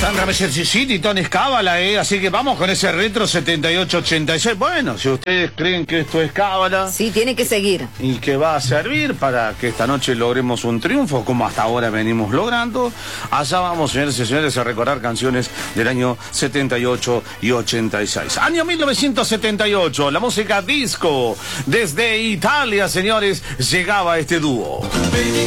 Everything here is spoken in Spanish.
Sandra Messercicini y Tony Cábala, así que vamos con ese retro 78-86. Bueno, si ustedes creen que esto es cábala... Sí, tiene que seguir. Y que va a servir para que esta noche logremos un triunfo, como hasta ahora venimos logrando. Allá vamos, señores y señores, a recordar canciones del año 78 y 86. Año 1978, la música disco. Desde Italia, señores, llegaba este dúo.